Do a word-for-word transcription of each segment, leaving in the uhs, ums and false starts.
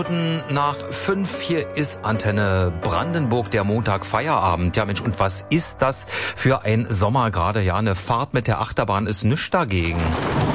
Nach fünf, hier ist Antenne Brandenburg, der Montag Feierabend. Ja Mensch, und was ist das für ein Sommer gerade? Ja, eine Fahrt mit der Achterbahn ist nichts dagegen.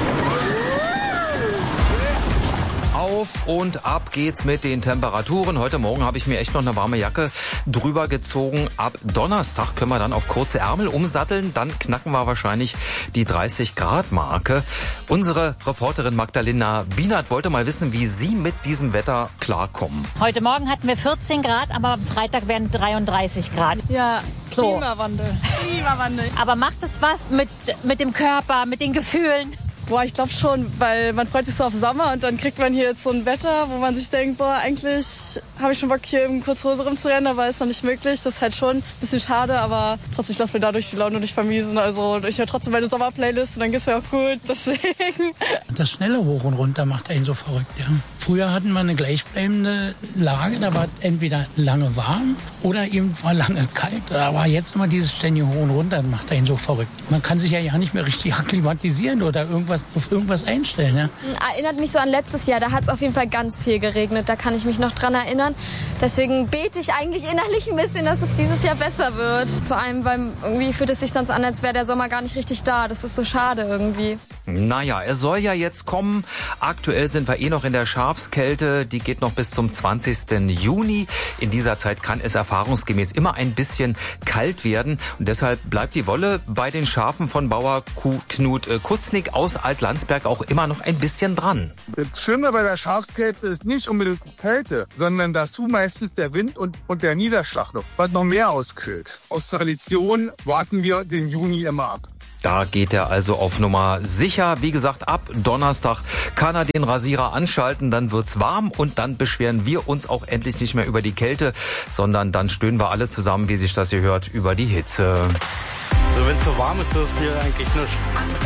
Auf und ab geht's mit den Temperaturen. Heute Morgen habe ich mir echt noch eine warme Jacke drüber gezogen. Ab Donnerstag können wir dann auf kurze Ärmel umsatteln. Dann knacken wir wahrscheinlich die dreißig Grad Marke. Unsere Reporterin Magdalena Bienert wollte mal wissen, wie Sie mit diesem Wetter klarkommen. Heute Morgen hatten wir vierzehn Grad, aber am Freitag werden dreiunddreißig Grad. Ja, so. Klimawandel. Klimawandel. Aber macht es was mit, mit dem Körper, mit den Gefühlen? Boah, ich glaube schon, weil man freut sich so auf Sommer und dann kriegt man hier jetzt so ein Wetter, wo man sich denkt, boah, eigentlich habe ich schon Bock, hier in Kurzhose rumzurennen, aber ist noch nicht möglich. Das ist halt schon ein bisschen schade, aber trotzdem, ich lasse mir dadurch die Laune nicht vermiesen. Also ich höre trotzdem meine Sommerplaylist und dann geht's mir auch gut, deswegen. Das schnelle Hoch und Runter macht einen so verrückt, ja. Früher hatten wir eine gleichbleibende Lage, da war entweder lange warm oder eben war lange kalt. Aber jetzt immer dieses ständige Hoch und Runter macht einen so verrückt. Man kann sich ja ja nicht mehr richtig akklimatisieren oder irgendwas auf irgendwas einstellen. Ja? Erinnert mich so an letztes Jahr, da hat es auf jeden Fall ganz viel geregnet, da kann ich mich noch dran erinnern. Deswegen bete ich eigentlich innerlich ein bisschen, dass es dieses Jahr besser wird. Vor allem, weil irgendwie fühlt es sich sonst an, als wäre der Sommer gar nicht richtig da. Das ist so schade irgendwie. Naja, er soll ja jetzt kommen. Aktuell sind wir eh noch in der Schafskälte. Die geht noch bis zum zwanzigsten Juni. In dieser Zeit kann es erfahrungsgemäß immer ein bisschen kalt werden. Und deshalb bleibt die Wolle bei den Schafen von Bauer Knut Kutznick aus Altlandsberg auch immer noch ein bisschen dran. Das Schlimme bei der Schafskälte ist nicht unbedingt die Kälte, sondern dazu meistens der Wind und, und der Niederschlag noch, was noch mehr auskühlt. Aus Tradition warten wir den Juni immer ab. Da geht er also auf Nummer sicher. Wie gesagt, ab Donnerstag kann er den Rasierer anschalten, dann wird's warm und dann beschweren wir uns auch endlich nicht mehr über die Kälte, sondern dann stöhnen wir alle zusammen, wie sich das hier hört, über die Hitze. Also wenn es so warm ist, das ist mir eigentlich nichts.